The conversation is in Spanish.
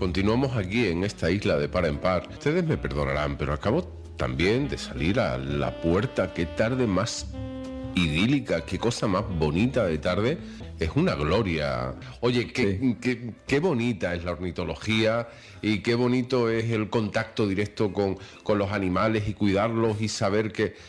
Continuamos aquí en esta isla de par en par. Ustedes me perdonarán, pero acabo también de salir a la puerta. Qué tarde más idílica, qué cosa más bonita de tarde. Es una gloria. Oye, qué bonita es la ornitología y qué bonito es el contacto directo con los animales y cuidarlos y saber que